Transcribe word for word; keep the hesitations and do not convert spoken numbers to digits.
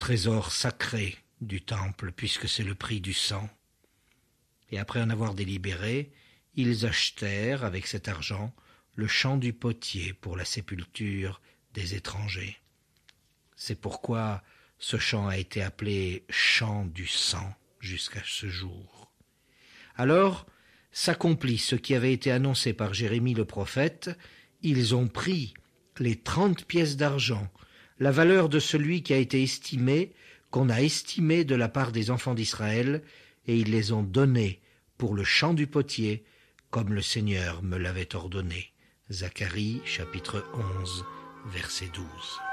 trésor sacré du temple, puisque c'est le prix du sang. Et après en avoir délibéré, ils achetèrent avec cet argent le champ du potier pour la sépulture des étrangers. C'est pourquoi ce champ a été appelé champ du sang jusqu'à ce jour. Alors s'accomplit ce qui avait été annoncé par Jérémie le prophète. Ils ont pris les trente pièces d'argent, la valeur de celui qui a été estimé, qu'on a estimé de la part des enfants d'Israël, et ils les ont donnés pour le champ du potier, comme le Seigneur me l'avait ordonné. Zacharie, chapitre onze, verset douze.